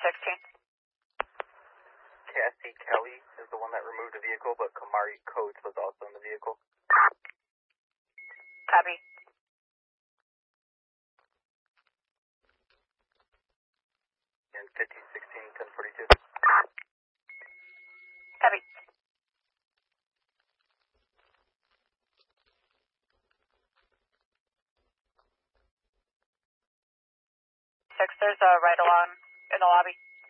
Cassie Kelly is the one that removed the vehicle, but Kamari Coates was also in the vehicle. Copy. And 1516 1042. Copy. Six, there's a ride-along in the lobby.